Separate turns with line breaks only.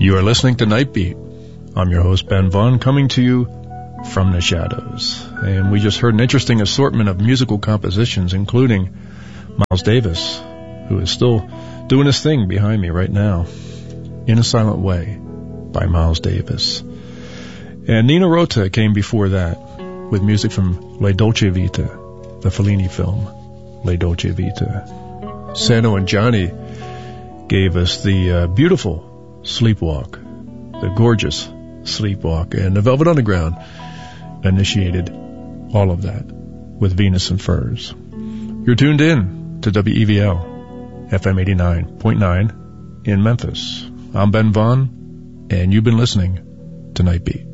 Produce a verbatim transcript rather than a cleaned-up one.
You are listening to Night Beat. I'm your host, Ben Vaughn, coming to you from the shadows. And we just heard an interesting assortment of musical compositions, including Miles Davis, who is still doing his thing behind me right now, In a Silent Way by Miles Davis. And Nino Rota came before that with music from La Dolce Vita, the Fellini film, La Dolce Vita. Sano and Johnny gave us the uh, beautiful Sleepwalk, the gorgeous Sleepwalk, and the Velvet Underground initiated all of that with Venus and Furs. You're tuned in to W E V L F M eighty-nine point nine in Memphis. I'm Ben Vaughn, and you've been listening to Night Beat.